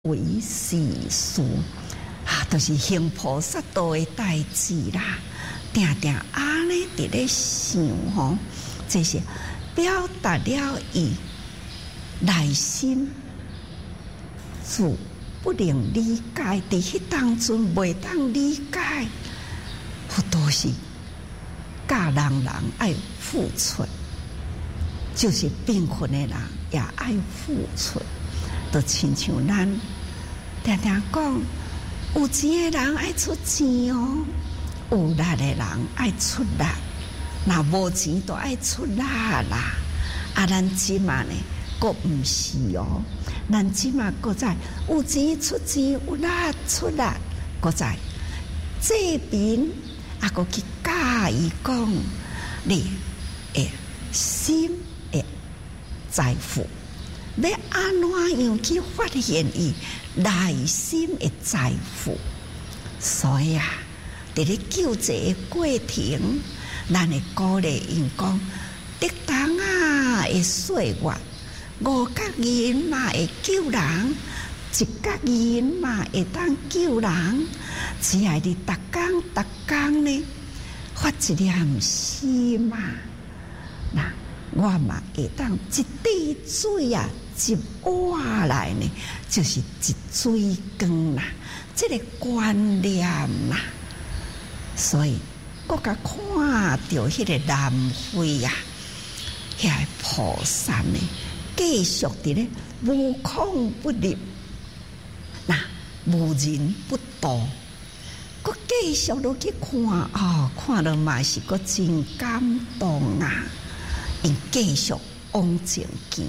为世事就是行菩萨道的代志啦。定定安尼伫咧想吼，这是表达了伊内心自不能理解，伫迄当中袂当理解，不都是教人爱付出，就是贫困的人也爱付出。就亲像咱定定讲，有钱的人爱出钱哦，有力的人爱出力，若无钱就爱出力啦。咱即嘛呢，佫毋是哦，咱即嘛佫在有钱出钱，有力出力，佫在这边佫去教伊讲，你的心的财富。要安怎样去发现伊内心的财富？所以伫咧救济的过程，咱会鼓励因讲，得当的岁月，5角银嘛会救人，1角银嘛会当救人，只要你逐工呢发一念心嘛，那我嘛会当一滴水一碗来呢，就是一水缸啦，这个观念啦。所以我甲看到迄个南非遐个菩萨呢，继续伫咧无孔不入，无人不度，我继续落去看看到嘛是个真感动啊！因继续往前行，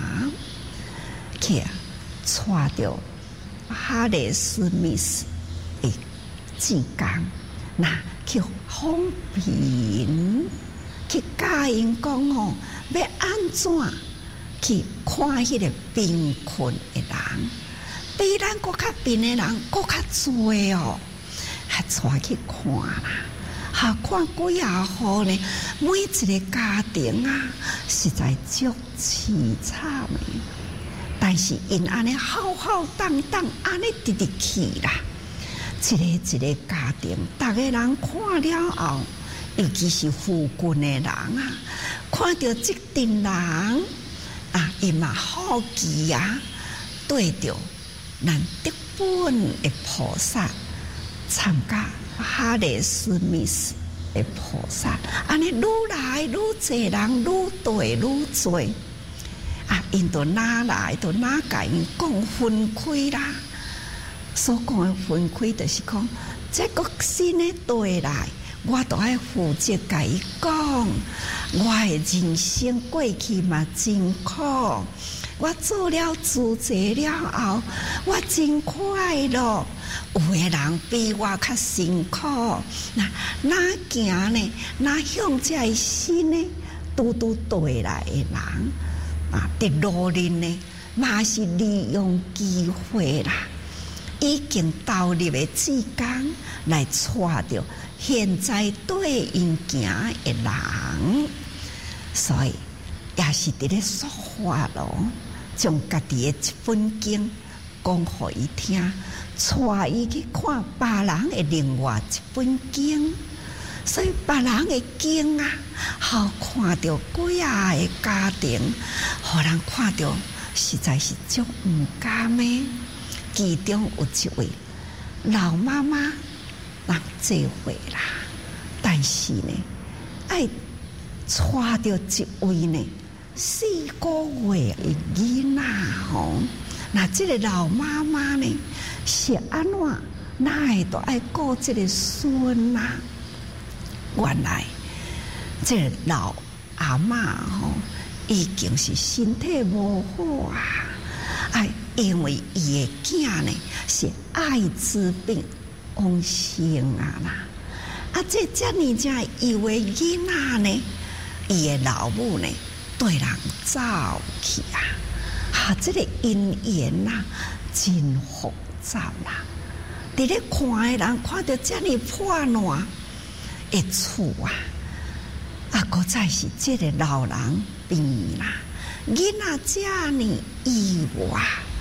去带着哈里斯密斯的志工，去风平，去教因讲要安怎去看迄个贫困的人，比咱搁较贫的人搁较多哦，还带去看啦。看几啊户呢？每一个家庭实在足凄惨的，但是因安尼浩浩荡荡安尼直去啦，一个家庭，逐个人看了后，尤其是富贵的人看到这群人伊嘛好奇对着咱德本的菩萨参加。哈里斯密斯的菩萨，安尼愈来愈侪人，愈对愈多因就哪来就哪甲因讲分开啦。所讲的分开，就是讲这个新的对来，我都爱负责甲伊讲，我的人生过去嘛真苦。我做了自济了后，我真快乐。有的人比我较辛苦，哪行呢？哪向这新呢？拄对来的人伫努力呢，嘛是利用机会啦。已经投入的志工来带着现在对因行的人，所以也是伫咧说话咯。将家己的一本经讲互伊听，带伊去看别人的另外一本经，所以别人的经好看到几啊个家庭，互人看到实在是足毋甘的。其中有一位老妈妈人这回啦，但是呢，爱带着一位呢。4个月的囡仔这个老妈妈呢是安怎？哪会都爱顾这个孙原来这个老阿嬷已经是身体无好因为伊的囝呢是艾滋病往生这遮尔正以为囡仔呢，伊的老母呢。对人走去这个姻缘真复杂啦。伫咧看的人看到这么破烂的厝搁再是这个老人病啦，囡仔这么意外，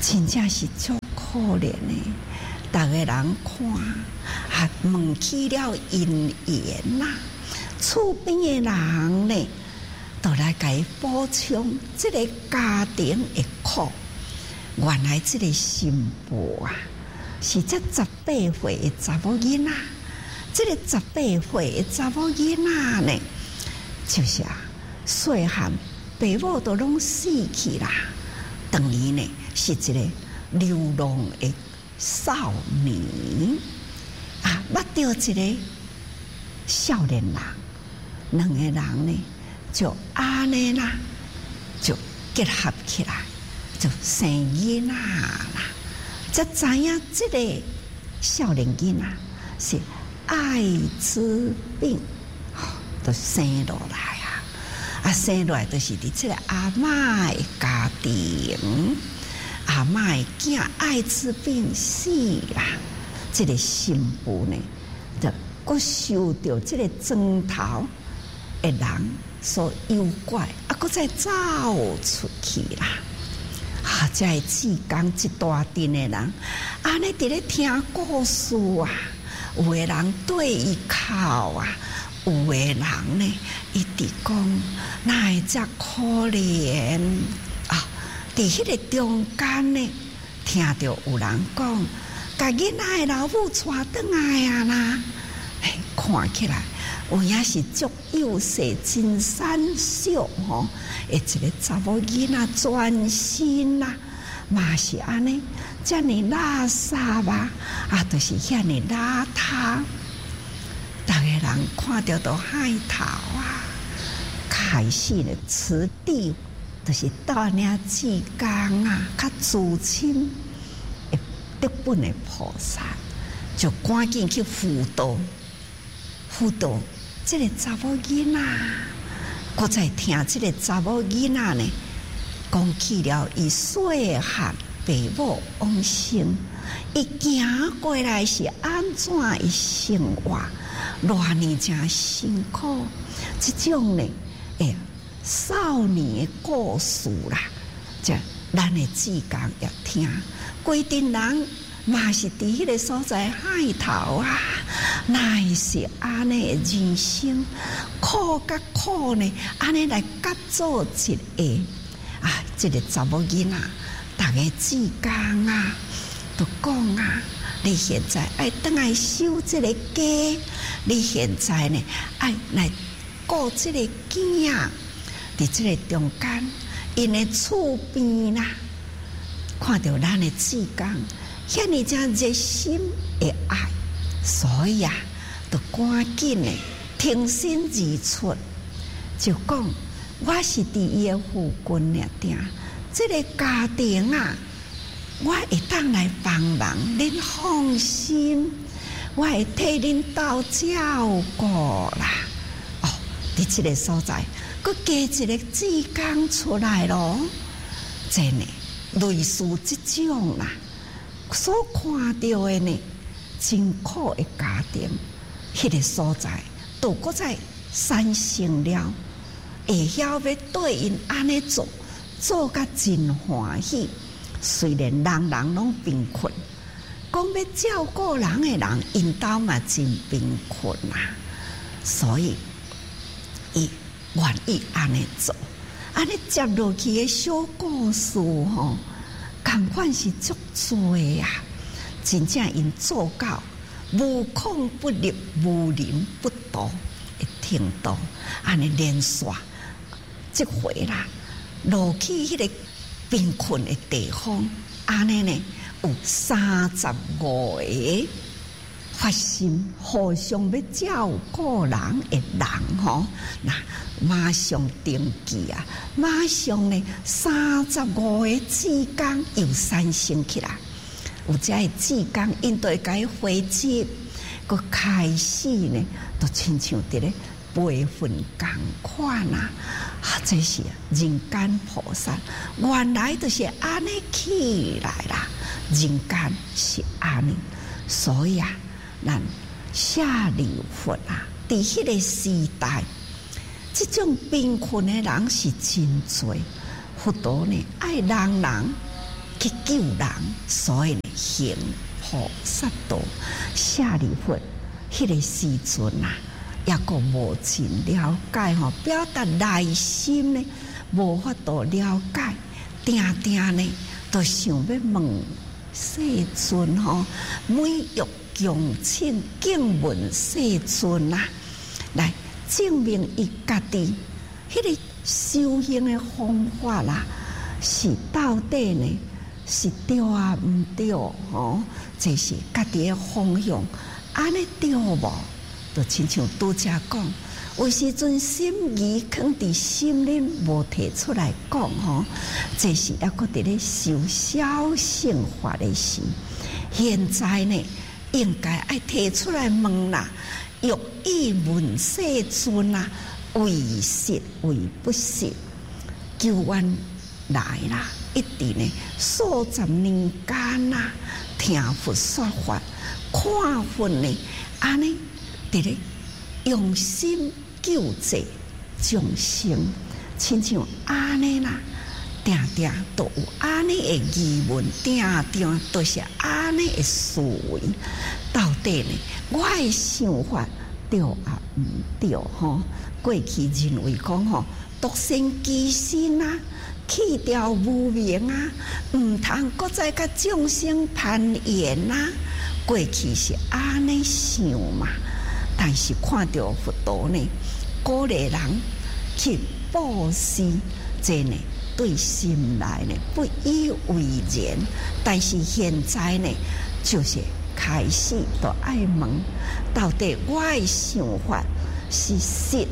真正是足可怜的。逐个人看，问起了因缘啦。厝边的人呢，都来甲伊补充这个家庭的苦。原来这个新妇啊，是这18岁的查某囡仔。这个18岁的查某囡仔呢，就是细汉爸母都拢死去啦，等于呢是一个流浪的少年捌到一个少年人，两个人呢就安尼啦，就结合起来，就生囡仔啦。才知影这个少年囡仔是艾滋病，就生落来生落来就是伫这个阿嬷的家庭，阿嬷的囝艾滋病死啦。这个新妇呢，就佫受到这个庄头的人所诱拐，佫再走出去啦。才会志工一大阵的人，安尼伫咧听故事啊。有的人对伊哭有的人呢，一直讲，哪会这可怜伫迄个中间呢，听到有人讲，甲囡仔的老母带转来啦。看起来有影是足幼细、真瘦小一个查某囡仔全身啦，嘛是安尼，遮尔垃圾就是遐尔邋遢。逐个人看到都害头开始呢，此地就是带领志工较自亲的德本的菩萨，就赶紧去辅导这个查某囡仔。我再听这个查某囡仔呢，讲起了伊细汉爸母往生，伊行过来是安怎伊生活，偌年真辛苦。这种呢，少年的故事啦，这咱的志工要听，规定人嘛是伫迄个所在害头哪会是安尼的人生苦甲苦呢？安尼来夹做一个这个查某囡仔，逐个志工都讲你现在爱倒来收这个家，你现在呢爱来顾这个囝，伫这个中间，因的厝边啦，看到咱的志工。遐尼真热心的爱，所以就赶紧的挺身而出，就讲我是伫伊的附近俩定，这个家庭我会当来帮忙，恁放心，我会替恁斗照顾啦。伫这个所在，佮加一个志工出来咯，真的类似这种啦。所看到的呢，真苦的家庭，迄个所在，都搁在产生了，会晓要对因安尼做甲真欢喜。虽然人人拢贫困，讲要照顾人的人，因兜嘛真贫困所以伊愿意安尼做，安尼接落去的小故事同款是足多真正因做到无孔不入、无人不睹的程度，安尼连续这回啦，落去迄个贫困的地方，安尼呢有35个发心互相要照顾人的人那马上登记马上呢35个志工又产生起来，有这个志工因对该回接，佮开始呢，都亲像伫咧培训共款这是人间菩萨，原来就是安尼起来啦，人间是安尼，所以咱下流佛伫迄个时代，这种贫困的人是真多，佛陀呢爱人人去救人，所以行菩萨道。舍利弗，迄个时阵啊，也个无真了解吼，表达内心呢，无法度了解，定定呢，都想要问世尊吼，每欲恭请敬问世尊啊，来证明伊家己迄个修行的方法啦，是到底呢？是对啊，毋对吼，这是家己的方向，安尼对无？就亲像拄则讲，有时阵心疑藏伫心里，无提出来讲吼，这是抑个伫咧修小乘法的时。现在呢，应该爱提出来问啦，欲以问世尊啊，为实为不实，求愿来啦！一直呢，数十年间呐，听佛说法，看佛呢，安尼伫咧用心救济众生，亲像安尼啦，定定都有安尼的疑问，定定都是安尼的思维。到底呢，我的想法对啊毋对吼？过去认为讲吼，独善其身啊。去掉无明啊，毋通搁再甲众生攀缘啊。过去是安尼想嘛，但是看到佛陀呢，鼓励人去布施，这呢对心来呢不以为然。但是现在呢，就是开始都爱问，到底我的想法是实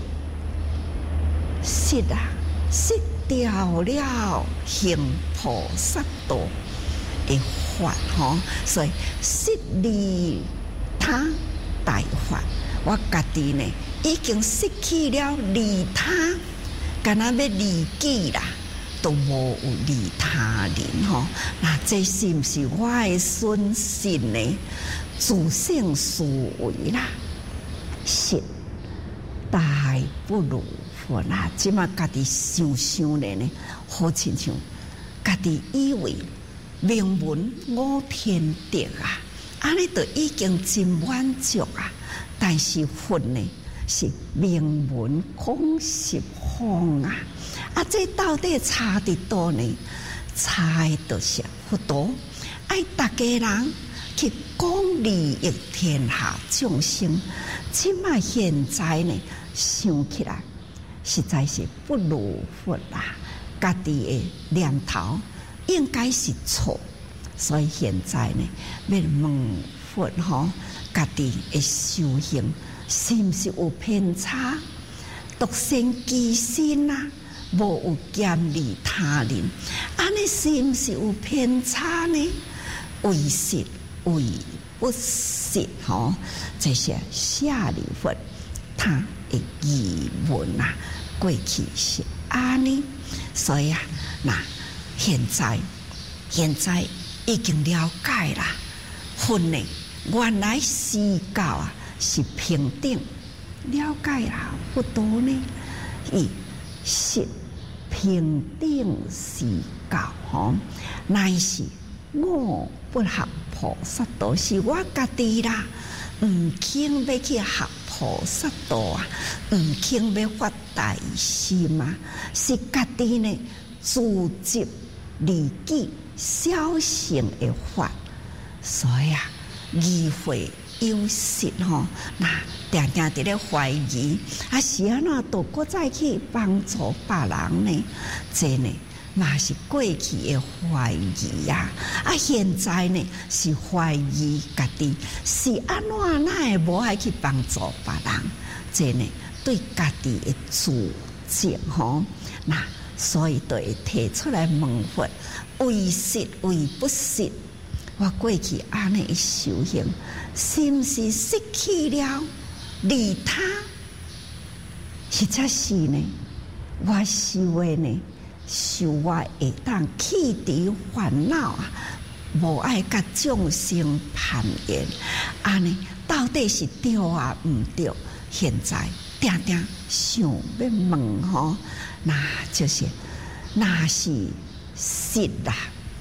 啊，实。掉了行菩萨道的法吼，所以失利他大法，我家己呢已经失去了利他，干那要利己啦，都无有利他人吼。那这是不是我的损失呢？自性思维啦，是大不如。佛啦，即马家己想想咧呢，好亲像家己以为名闻五天地啊，安尼就已经真满足啊。但是佛呢是名闻空十方啊，啊，这到底差伫倒呢？差就是佛陀爱大家人去讲利益天下众生。即马现在呢想起来。实在是不如佛啦，家己的念头应该是错，所以现在呢，要问佛吼，家己的修行是毋是有偏差？独善其身啊，无有兼利他人，安尼是毋是有偏差呢？为实为不实吼，这些舍利弗他的疑问啊。过去是安尼，所以啊，那现在已经了解啦。佛呢，原来施教啊是平等，了解啦。佛陀呢，伊是平等施教吼，乃是我不学菩萨道，是我家己啦，毋肯要去学。菩萨道啊，毋肯要发大心啊，是家己呢自执利己小乘的法，所以啊，疑惑有失吼，那定定伫咧怀疑，啊是安怎都搁再去帮助别人呢？这呢嘛是过去的怀疑呀，啊现在呢是怀疑家己是安怎哪会无爱去帮助别人？这呢对家己的自责吼，那所以就会提出来问佛，为实为不实。我过去安尼修行，是毋是失去了利他？实在是呢，我修的呢。修我会当弃除烦恼啊，无爱甲众生攀缘，安尼到底是对啊毋对？现在定定想要问吼，那就是那是实啦，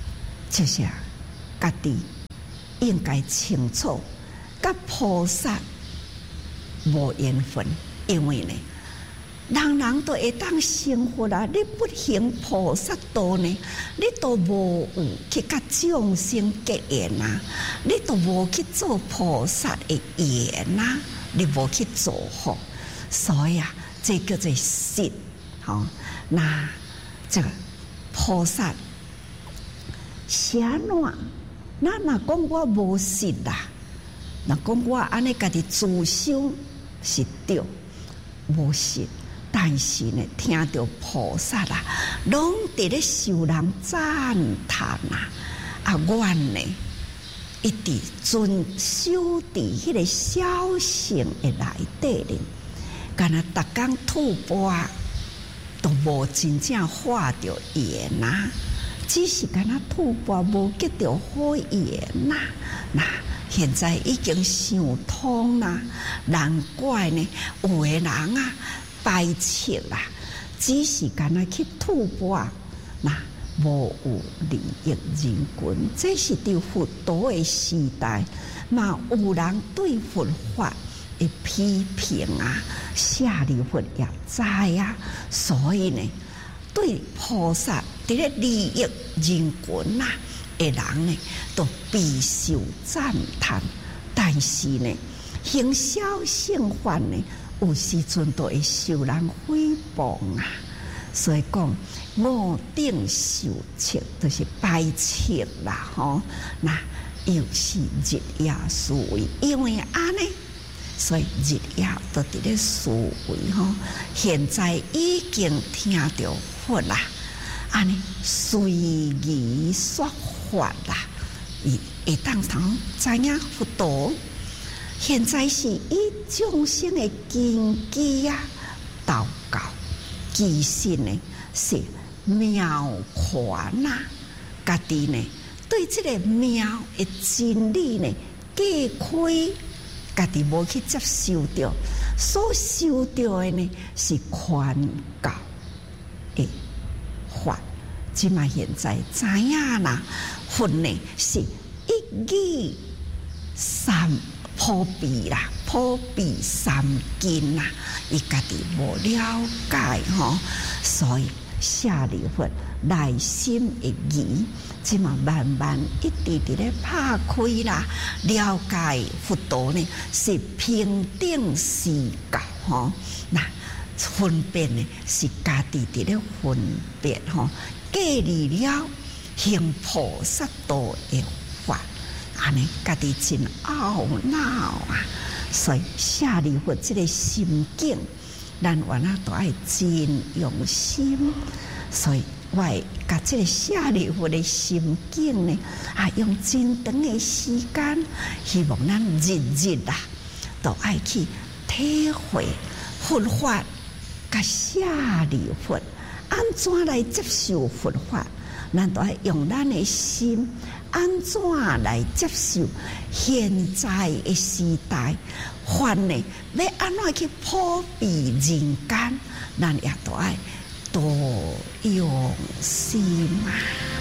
就是家己应该清楚，甲菩萨无缘分，因为呢，人人都会当成佛啊！你不行菩萨道呢，你都无有去甲众生结缘啊，你都无去做菩萨的缘啊，你无去做好，所以啊，这叫做信。好，那这个菩萨是安怎？那讲我无信啦，那讲我安尼家己自修是对，无信。但是呢，听到菩萨啦，拢伫咧受人赞叹啊！我呢，一直遵守伫迄个小乘的内底咧，干那逐工吐蕃都无真正化着缘呐，只是干那吐蕃无结着好缘呐。那现在已经想通啦，难怪呢，有的人啊。排斥啦，只是干那去吐蕃，那无有利益人群。这是伫佛陀的时代，嘛有人对佛法的批评啊，舍利弗也知啊，所以呢，对菩萨伫咧利益人群呐的人呢，都备受赞叹。但是呢，行小乘法呢，有时阵都会受人诽谤啊，所以讲五顶受斥，就是排斥啦吼。那又是日夜思维，因为安尼，所以日夜都伫咧思维吼。现在已经听到佛啦，安尼随意说法啦，会当通知影佛陀。现在是以众生的根基啊，祷告，其实呢是妙款呐，家己呢对这个妙的真理呢解开，家己无去接受到，所受到的呢是宽告的法。即嘛现在知影啦，佛呢是一语三。普遍啦，普遍三经啦，伊家己无了解吼，所以舍利弗内心的疑，即嘛慢慢一直伫咧拍开啦，了解佛陀呢是平等是教吼，那分辨呢是家己伫咧分辨吼，建立了行菩萨道的法。安尼家己真懊恼啊！所以舍利弗这个心境，咱原来都爱真用心。所以我甲这个舍利弗的心境呢，用真长的时间，希望咱日日啊，都爱去体会佛法。甲舍利弗安怎来接受佛法？咱都爱用咱的心，安怎来接受现在的时代？法呢，要安怎去普遍人间？咱也都爱多用心啊！